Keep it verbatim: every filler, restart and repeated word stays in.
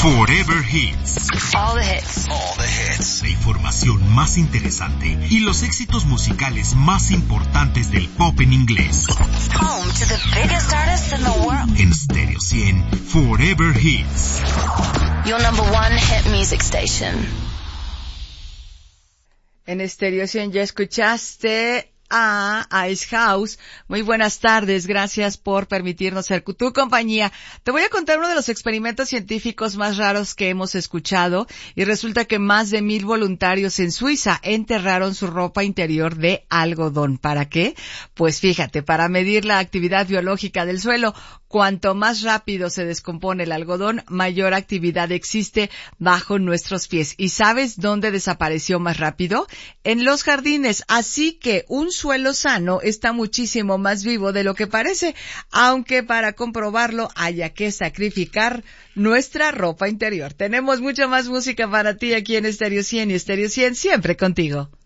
Forever Hits. All the hits. All the hits. La información más interesante y los éxitos musicales más importantes del pop en inglés. Home to the biggest artists in the world. En Stereo cien, Forever Hits. Your number one hit music station. En Stereo cien ya escuchaste a Ice House. Muy buenas tardes, gracias por permitirnos ser tu compañía. Te voy a contar uno de los experimentos científicos más raros que hemos escuchado, y resulta que más de mil voluntarios en Suiza enterraron su ropa interior de algodón. ¿Para qué? Pues fíjate, para medir la actividad biológica del suelo. Cuanto más rápido se descompone el algodón, mayor actividad existe bajo nuestros pies. ¿Y sabes dónde desapareció más rápido? En los jardines. Así que un suelo sano está muchísimo más vivo de lo que parece, aunque para comprobarlo haya que sacrificar nuestra ropa interior. Tenemos mucha más música para ti aquí en Stereo cien y Stereo cien siempre contigo.